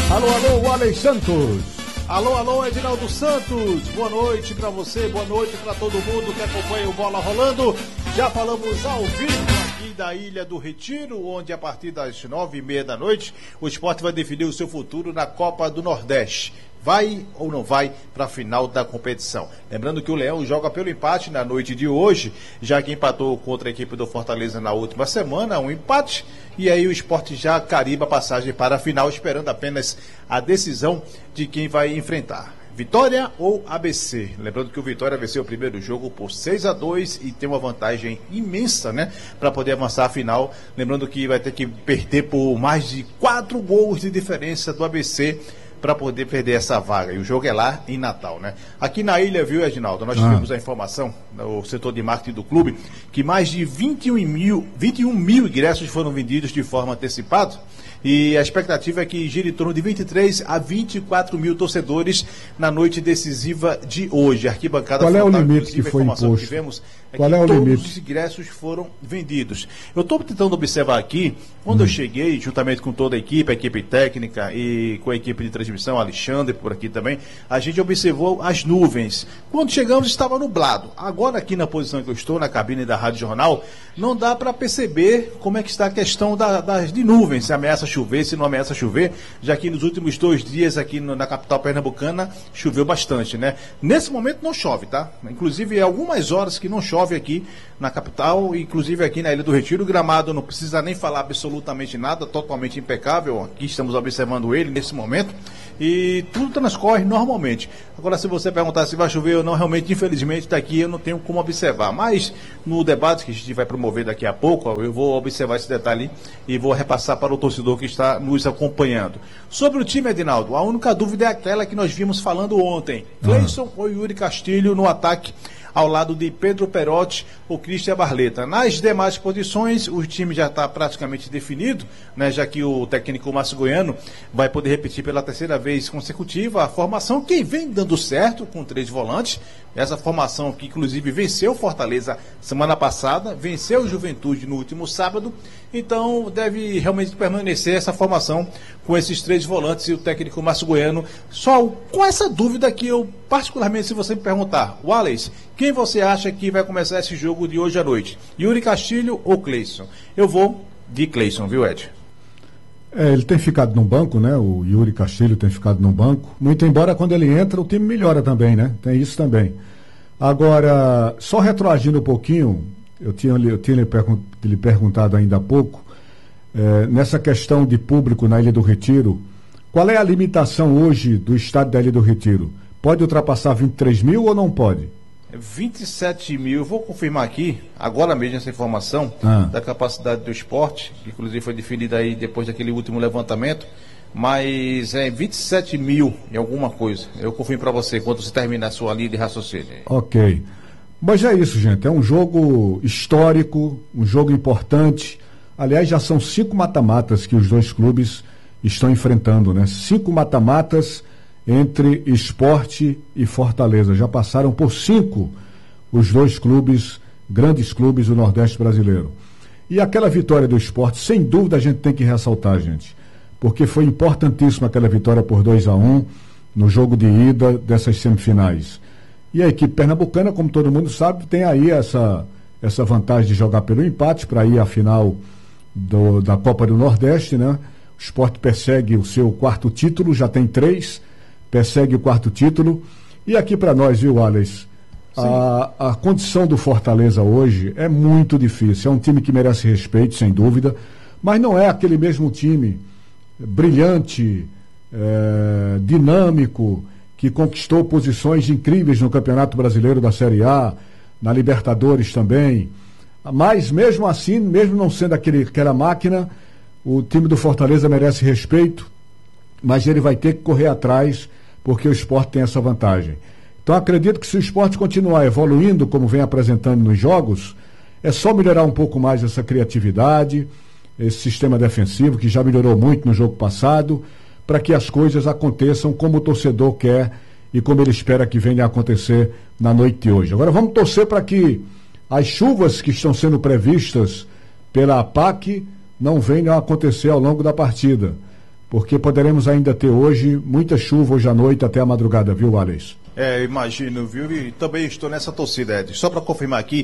Alô, alô, Wallace Santos. Alô, alô, Edinaldo Santos. Boa noite pra você, boa noite pra todo mundo que acompanha o Bola Rolando. Já falamos ao vivo aqui da Ilha do Retiro, onde a partir das 9h30 da noite o Sport vai definir o seu futuro na Copa do Nordeste. Vai ou não vai para a final da competição? Lembrando que o Leão joga pelo empate na noite de hoje, já que empatou contra a equipe do Fortaleza na última semana, um empate, e aí o Sport já carimba a passagem para a final, esperando apenas a decisão de quem vai enfrentar. Vitória ou ABC? Lembrando que o Vitória venceu o primeiro jogo por 6-2 e tem uma vantagem imensa, né, para poder avançar a final. Lembrando que vai ter que perder por mais de 4 gols de diferença do ABC para poder perder essa vaga. E o jogo é lá em Natal, né? Aqui na ilha, viu, Edinaldo? Nós tivemos a informação no setor de marketing do clube que mais de 21 mil ingressos foram vendidos de forma antecipada. E a expectativa é que gire em torno de 23 a 24 mil torcedores na noite decisiva de hoje. A arquibancada. Qual é o limite que foi imposto? Que tivemos é Qual que é o todos limite? os ingressos foram vendidos. Eu estou tentando observar aqui, quando eu cheguei, juntamente com toda a equipe técnica e com a equipe de transmissão, Alexandre por aqui também, a gente observou as nuvens. Quando chegamos estava nublado. Agora aqui na posição que eu estou, na cabine da Rádio Jornal, não dá para perceber como é que está a questão de nuvens, se ameaça chover, se não ameaça chover, já que nos últimos 2 dias aqui na capital pernambucana choveu bastante, né? Nesse momento não chove, tá? Inclusive algumas horas que não chove aqui na capital, inclusive aqui na Ilha do Retiro, o gramado não precisa nem falar absolutamente nada, totalmente impecável, aqui estamos observando ele nesse momento, e tudo transcorre normalmente. Agora, se você perguntar se vai chover ou não, realmente, infelizmente, daqui eu não tenho como observar, mas no debate que a gente vai promover daqui a pouco, eu vou observar esse detalhe e vou repassar para o torcedor que está nos acompanhando. Sobre o time, Edinaldo, a única dúvida é aquela que nós vimos falando ontem, Cleison ou Yuri Castilho no ataque, ao lado de Pedro Perotti ou Cristian Barleta. Nas demais posições, o time já está praticamente definido, né, já que o técnico Márcio Goiano vai poder repetir pela 3ª vez consecutiva a formação que vem dando certo com 3 volantes. Essa formação que inclusive venceu o Fortaleza semana passada, venceu o Juventude no último sábado, então deve realmente permanecer essa formação com esses 3 volantes e o técnico Márcio Goiano. Só com essa dúvida que eu, particularmente, se você me perguntar, Wallace, quem você acha que vai começar esse jogo de hoje à noite? Yuri Castilho ou Cleison? Eu vou de Cleison, viu, Ed? Ele tem ficado no banco, né? O Yuri Castilho tem ficado no banco. Muito embora quando ele entra, o time melhora também, né? Tem isso também. Agora, só retroagindo um pouquinho, eu tinha lhe perguntado ainda há pouco, nessa questão de público na Ilha do Retiro, qual é a limitação hoje do estádio da Ilha do Retiro? Pode ultrapassar 23 mil ou não pode? 27 mil, vou confirmar aqui, agora mesmo essa informação da capacidade do esporte, que inclusive foi definida aí depois daquele último levantamento, mas é 27 mil e alguma coisa. Eu confirmo para você quando você terminar a sua linha de raciocínio. Ok. Mas é isso, gente, é um jogo histórico, um jogo importante. Aliás, já são 5 mata-matas que os 2 clubes estão enfrentando, né? 5 mata-matas entre Sport e Fortaleza. Já passaram por 5 os 2 clubes, grandes clubes do Nordeste brasileiro. E aquela vitória do Sport, sem dúvida a gente tem que ressaltar, gente, porque foi importantíssima aquela vitória por 2-1 no jogo de ida dessas semifinais. E a equipe pernambucana, como todo mundo sabe, tem aí essa vantagem de jogar pelo empate para ir à final da Copa do Nordeste, né? O Sport persegue o seu 4º título, já tem 3, persegue o 4º título. E aqui para nós, viu, Wallace, a condição do Fortaleza hoje é muito difícil. É um time que merece respeito, sem dúvida, mas não é aquele mesmo time brilhante, dinâmico, que conquistou posições incríveis no Campeonato Brasileiro da Série A, na Libertadores também. Mas mesmo assim, mesmo não sendo aquela máquina, o time do Fortaleza merece respeito, mas ele vai ter que correr atrás, porque o Sport tem essa vantagem. Então acredito que se o Sport continuar evoluindo como vem apresentando nos jogos, é só melhorar um pouco mais essa criatividade, esse sistema defensivo que já melhorou muito no jogo passado, para que as coisas aconteçam como o torcedor quer e como ele espera que venha a acontecer na noite de hoje. Agora vamos torcer para que as chuvas que estão sendo previstas pela APAC não venham a acontecer ao longo da partida, porque poderemos ainda ter hoje muita chuva hoje à noite até a madrugada, viu, Alex? Imagino, viu? E também estou nessa torcida, Ed. Só para confirmar aqui,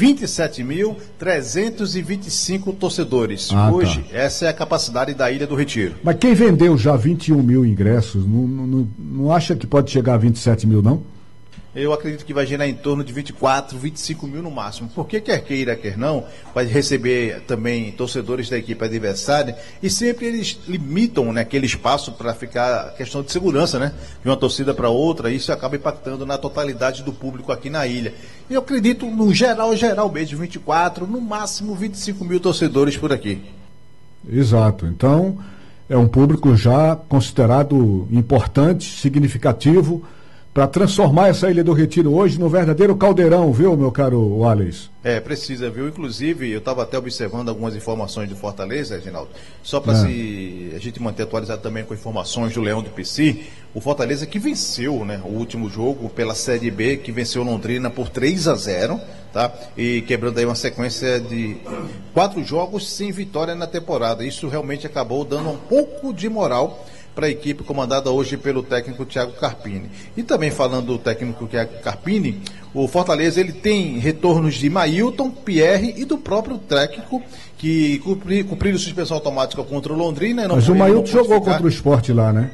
27.325 torcedores. Hoje, essa é a capacidade da Ilha do Retiro. Mas quem vendeu já 21 mil ingressos, não acha que pode chegar a 27 mil, não? Eu acredito que vai gerar em torno de 24, 25 mil no máximo. Porque quer queira, quer não, vai receber também torcedores da equipe adversária e sempre eles limitam, né, aquele espaço para ficar questão de segurança, né? De uma torcida para outra, isso acaba impactando na totalidade do público aqui na ilha. E eu acredito no geral mesmo, 24, no máximo 25 mil torcedores por aqui. Exato. Então, é um público já considerado importante, significativo, para transformar essa Ilha do Retiro hoje no verdadeiro caldeirão, viu, meu caro Wallace? Precisa, viu? Inclusive, eu estava até observando algumas informações do Fortaleza, Reginaldo, só para a gente manter atualizado também com informações do Leão do PC, o Fortaleza que venceu, né, o último jogo pela Série B, que venceu Londrina por 3-0, tá? E quebrando aí uma sequência de 4 jogos sem vitória na temporada. Isso realmente acabou dando um pouco de moral para a equipe comandada hoje pelo técnico Thiago Carpini. E também falando do técnico Thiago Carpini, o Fortaleza ele tem retornos de Mailton, Pierre e do próprio técnico que cumpriram suspensão automática contra o Londrina. Mas o Mailton jogou contra o Sport lá, né?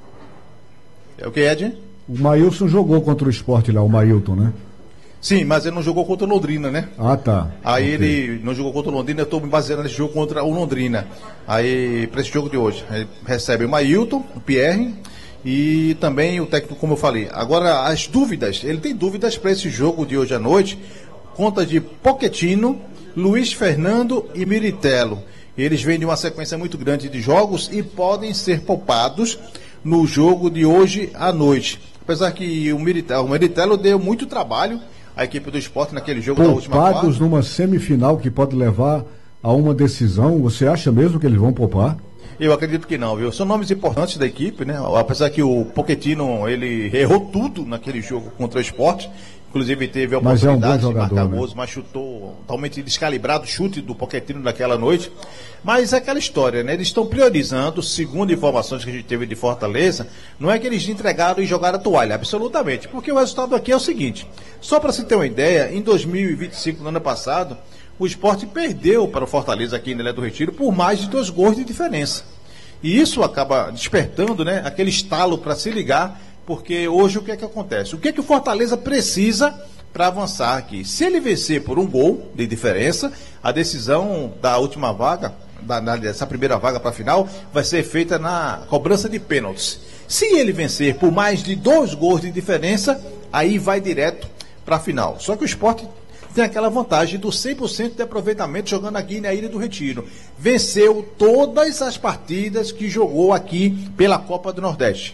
É o que, Ed? O Mailson jogou contra o Sport lá, o Mailton, né? Sim, mas ele não jogou contra o Londrina, né? Ah, tá. Aí ele não jogou contra o Londrina, eu estou me baseando nesse jogo contra o Londrina. Aí, para esse jogo de hoje, ele recebe o Mailton, o Pierre e também o técnico, como eu falei. Agora, as dúvidas, ele tem dúvidas para esse jogo de hoje à noite, conta de Pochettino, Luiz Fernando e Miritello. Eles vêm de uma sequência muito grande de jogos e podem ser poupados no jogo de hoje à noite. Apesar que o Miritello deu muito trabalho a equipe do Sport naquele jogo da última quarta. Poupados numa semifinal que pode levar a uma decisão, você acha mesmo que eles vão poupar? Eu acredito que não, viu? São nomes importantes da equipe, né? Apesar que o Pochettino, ele errou tudo naquele jogo contra o Sport. Inclusive teve a oportunidade de marcar gols, mas chutou totalmente descalibrado o chute do Pochettino naquela noite. Mas é aquela história, né? Eles estão priorizando, segundo informações que a gente teve de Fortaleza, não é que eles entregaram e jogaram a toalha, absolutamente. Porque o resultado aqui é o seguinte, só para se ter uma ideia, em 2025, no ano passado, o Sport perdeu para o Fortaleza aqui na Ilha do Retiro por mais de 2 gols de diferença. E isso acaba despertando, né, aquele estalo para se ligar. Porque hoje o que é que acontece? O que é que o Fortaleza precisa para avançar aqui? Se ele vencer por 1 gol de diferença, a decisão da última vaga, dessa primeira vaga para a final, vai ser feita na cobrança de pênaltis. Se ele vencer por mais de 2 gols de diferença, aí vai direto para a final. Só que o Sport tem aquela vantagem do 100% de aproveitamento jogando aqui na Ilha do Retiro. Venceu todas as partidas que jogou aqui pela Copa do Nordeste.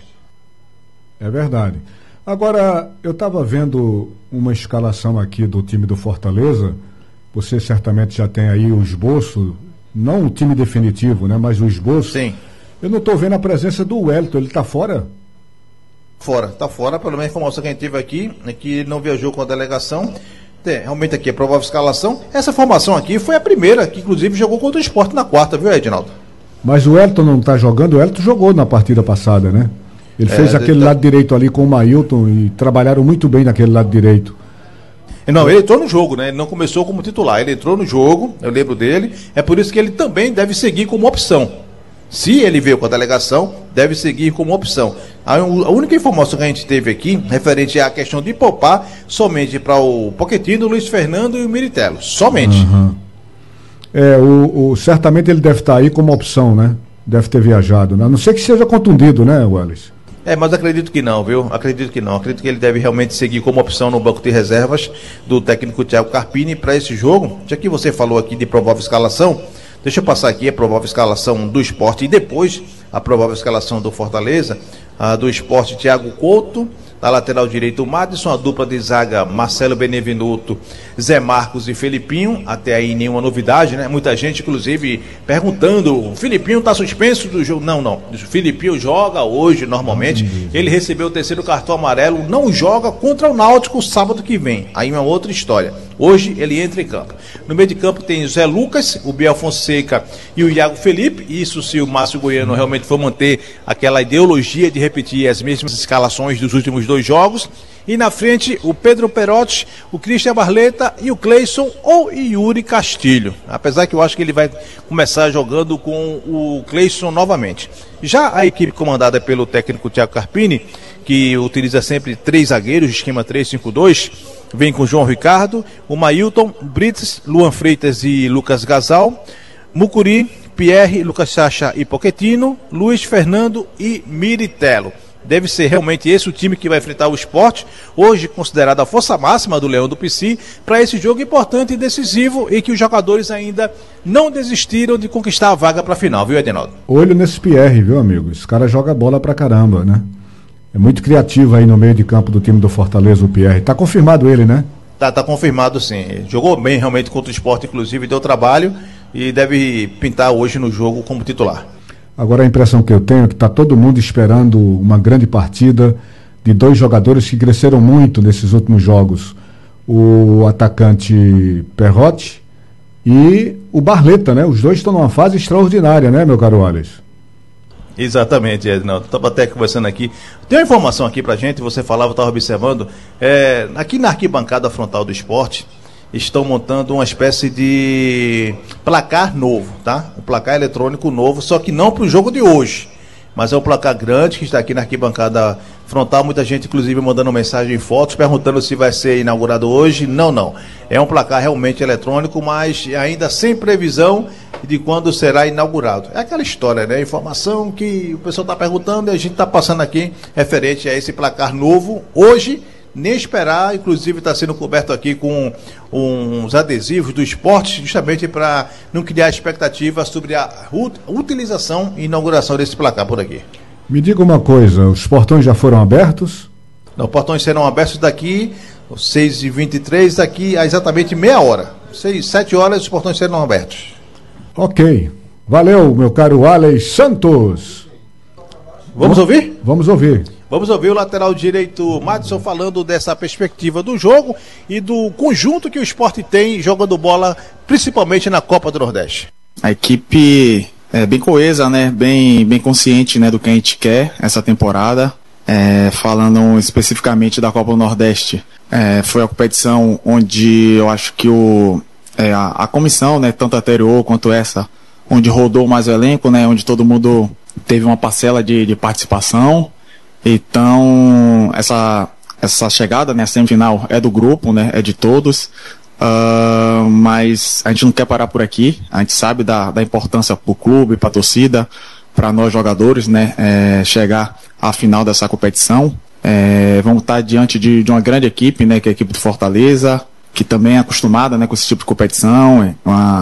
É verdade. Agora, eu estava vendo uma escalação aqui do time do Fortaleza. Você certamente já tem aí o esboço, não o time definitivo, né? Mas o esboço. Sim. Eu não estou vendo a presença do Wellington, ele está fora? Está fora, pelo menos a informação que a gente teve aqui, é que ele não viajou com a delegação. Realmente aqui é provável escalação. Essa formação aqui foi a primeira, que inclusive jogou contra o Sport na quarta, viu, Edinaldo? Mas o Wellington não está jogando, o Wellington jogou na partida passada, né? Ele fez aquele lado direito ali com o Mailton e trabalharam muito bem naquele lado direito. Não, ele entrou no jogo, né? Ele não começou como titular, ele entrou no jogo, eu lembro dele, é por isso que ele também deve seguir como opção. Se ele veio com a delegação, deve seguir como opção. A única informação que a gente teve aqui, referente à questão de poupar, somente para o Pochettino, o Luiz Fernando e o Miritello, somente. Certamente ele deve estar aí como opção, né? Deve ter viajado, né? A não ser que seja contundido, né, Wallace? Mas acredito que não, viu? Acredito que não. Acredito que ele deve realmente seguir como opção no banco de reservas do técnico Thiago Carpini para esse jogo. Já que você falou aqui de provável escalação, deixa eu passar aqui a provável escalação do Sport e depois a provável escalação do Fortaleza. A do Sport, Thiago Couto. Na lateral direito, o Madison, a dupla de zaga, Marcelo Benevenuto, Zé Marcos e Felipinho. Até aí nenhuma novidade, né? Muita gente, inclusive, perguntando, o Felipinho está suspenso do jogo? Não. O Felipinho joga hoje, normalmente. Ele recebeu o 3º cartão amarelo, não joga contra o Náutico sábado que vem. Aí uma outra história. Hoje ele entra em campo. No meio de campo tem o Zé Lucas, o Biel Fonseca e o Iago Felipe. Isso se o Márcio Goiano realmente for manter aquela ideologia de repetir as mesmas escalações dos últimos 2 jogos. E na frente o Pedro Perotti, o Christian Barleta e o Cleison ou Yuri Castilho. Apesar que eu acho que ele vai começar jogando com o Cleison novamente. Já a equipe comandada pelo técnico Thiago Carpini, que utiliza sempre 3 zagueiros, esquema 3-5-2, vem com João Ricardo, o Mailton, Brites, Luan Freitas e Lucas Gasal, Mucuri, Pierre, Lucas Sacha e Pochettino, Luiz Fernando e Miritello. Deve ser realmente esse o time que vai enfrentar o Sport, hoje considerado a força máxima do Leão do Pici, para esse jogo importante e decisivo, e que os jogadores ainda não desistiram de conquistar a vaga para a final, viu, Edinaldo? Olho nesse Pierre, viu, amigo? Esse cara joga bola pra caramba, né? É muito criativo aí no meio de campo do time do Fortaleza, o Pierre. Tá confirmado ele, né? Tá confirmado, sim. Jogou bem realmente contra o Sport, inclusive deu trabalho, e deve pintar hoje no jogo como titular. Agora a impressão que eu tenho é que está todo mundo esperando uma grande partida de 2 jogadores que cresceram muito nesses últimos jogos. O atacante Perrotti e o Barleta, né? Os 2 estão numa fase extraordinária, né, meu caro Alex? Exatamente, Edinaldo. Estava até conversando aqui. Tem uma informação aqui pra gente, você falava, estava observando. Aqui na arquibancada frontal do Sport, estão montando uma espécie de placar novo, tá? Um placar eletrônico novo, só que não para o jogo de hoje, mas é um placar grande que está aqui na arquibancada frontal. Muita gente, inclusive, mandando mensagem e fotos, perguntando se vai ser inaugurado hoje. Não. É um placar realmente eletrônico, mas ainda sem previsão de quando será inaugurado. É aquela história, né? Informação que o pessoal está perguntando e a gente está passando aqui referente a esse placar novo hoje. Nem esperar, inclusive está sendo coberto aqui com uns adesivos do Esporte, justamente para não criar expectativa sobre a utilização e inauguração desse placar por aqui. Me diga uma coisa, os portões já foram abertos? Não, os portões serão abertos daqui, 6h23, daqui a exatamente meia hora. 7 horas os portões serão abertos. Ok. Valeu, meu caro Alex Santos. Vamos ouvir? Vamos ouvir. Vamos ouvir o lateral direito Madison falando dessa perspectiva do jogo e do conjunto que o Sport tem jogando bola, principalmente na Copa do Nordeste. A equipe é bem coesa, né? Bem consciente, né, do que a gente quer essa temporada. Falando especificamente da Copa do Nordeste, foi a competição onde eu acho que a comissão, né, tanto a anterior quanto essa, onde rodou mais o elenco, né, onde todo mundo teve uma parcela de participação. Então, essa chegada, né, a semifinal é do grupo, né, é de todos, mas a gente não quer parar por aqui. A gente sabe da importância para o clube, para a torcida, para nós jogadores, né, chegar à final dessa competição. Vamos estar diante de uma grande equipe, né, que é a equipe do Fortaleza, que também é acostumada, né, com esse tipo de competição,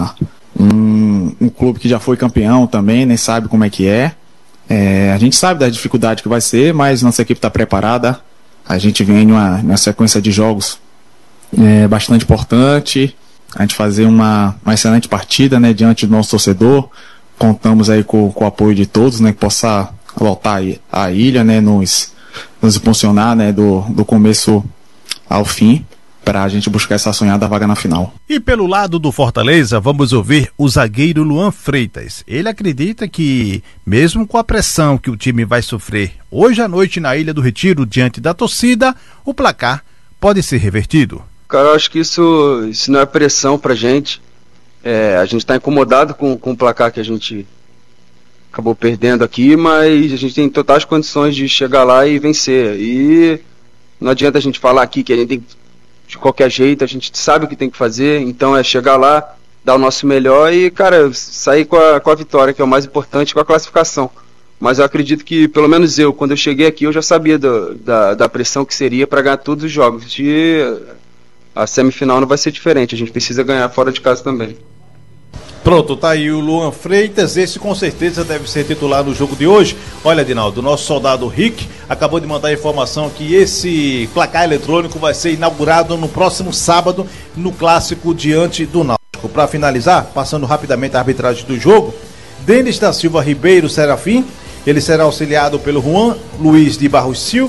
um clube que já foi campeão também, nem sabe como é que é. A gente sabe da dificuldade que vai ser, mas nossa equipe está preparada. A gente vem numa sequência de jogos bastante importante. A gente fazer uma excelente partida, né, diante do nosso torcedor. Contamos aí com o apoio de todos, né, que possa lotar a ilha, né, nos impulsionar, né, do começo ao fim, para a gente buscar essa sonhada vaga na final. E pelo lado do Fortaleza, vamos ouvir o zagueiro Luan Freitas. Ele acredita que, mesmo com a pressão que o time vai sofrer hoje à noite na Ilha do Retiro, diante da torcida, o placar pode ser revertido. Cara, eu acho que isso não é pressão pra gente. A gente está incomodado com o placar que a gente acabou perdendo aqui, mas a gente tem totais condições de chegar lá e vencer. E não adianta a gente falar aqui que a gente tem que, de qualquer jeito, a gente sabe o que tem que fazer, então é chegar lá, dar o nosso melhor e, cara, sair com a vitória, que é o mais importante, com a classificação. Mas eu acredito que, pelo menos eu, quando eu cheguei aqui, eu já sabia da pressão que seria para ganhar todos os jogos. E a semifinal não vai ser diferente, a gente precisa ganhar fora de casa também. Pronto, tá aí o Luan Freitas, esse com certeza deve ser titular no jogo de hoje. Olha, Edinaldo, o nosso soldado Rick acabou de mandar a informação que esse placar eletrônico vai ser inaugurado no próximo sábado, no clássico diante do Náutico. Para finalizar, passando rapidamente a arbitragem do jogo, Denis da Silva Ribeiro Serafim, ele será auxiliado pelo Juan Luiz de Barros Silva,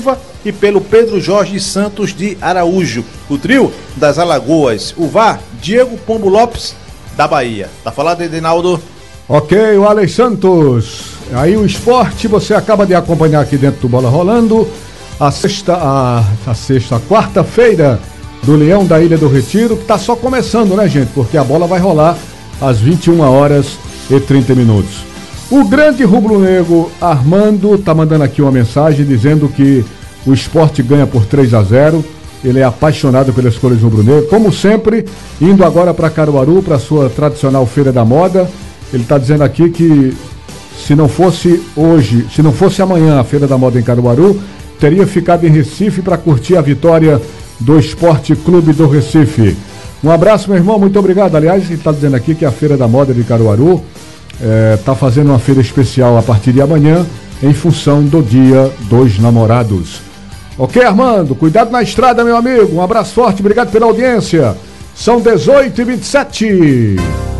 e pelo Pedro Jorge Santos de Araújo. O trio das Alagoas, o VAR, Diego Pombo Lopes, da Bahia. Tá falado, Edinaldo? Ok, o Alex Santos. Aí o esporte, você acaba de acompanhar aqui dentro do Bola Rolando. A quarta-feira do Leão da Ilha do Retiro, que tá só começando, né, gente? Porque a bola vai rolar às 21h30. O grande rubro-negro Armando tá mandando aqui uma mensagem dizendo que o esporte ganha por 3-0. Ele é apaixonado pelas cores rubro-negro, como sempre, indo agora para Caruaru, para sua tradicional Feira da Moda. Ele está dizendo aqui que se não fosse amanhã a Feira da Moda em Caruaru, teria ficado em Recife para curtir a vitória do Esporte Clube do Recife. Um abraço, meu irmão, muito obrigado. Aliás, ele está dizendo aqui que a Feira da Moda de Caruaru está fazendo uma feira especial a partir de amanhã, em função do Dia dos Namorados. Ok, Armando, cuidado na estrada, meu amigo. Um abraço forte, obrigado pela audiência. São 18h27.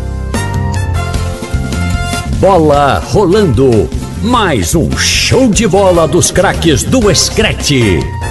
Bola rolando. Mais um show de bola dos craques do Screte.